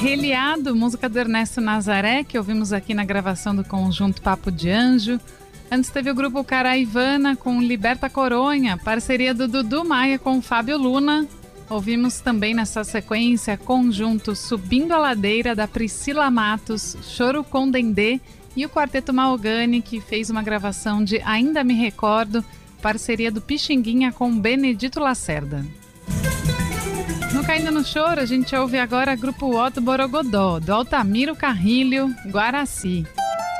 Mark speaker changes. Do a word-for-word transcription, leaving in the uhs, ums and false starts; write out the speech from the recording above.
Speaker 1: Arreliado, música do Ernesto Nazaré, que ouvimos aqui na gravação do conjunto Papo de Anjo. Antes teve o grupo Caraivana com Liberta Coronha, parceria do Dudu Maia com o Fábio Luna. Ouvimos também nessa sequência conjunto Subindo a Ladeira, da Priscila Matos, Choro com Dendê, e o Quarteto Mahogany, que fez uma gravação de Ainda Me Recordo, parceria do Pixinguinha com Benedito Lacerda. No Caindo no Choro, a gente ouve agora Grupo Otto Borogodó, do Altamiro Carrilho, Guaraci.